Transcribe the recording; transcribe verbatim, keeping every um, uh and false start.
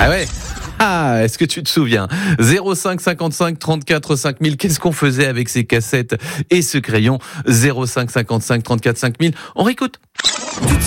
Ah ouais. Ah, est-ce que tu te souviens ? zéro cinq cinquante-cinq trente-quatre cinq mille. Qu'est-ce qu'on faisait avec ces cassettes et ce crayon ? zéro cinq cinquante-cinq trente-quatre cinq mille. On réécoute.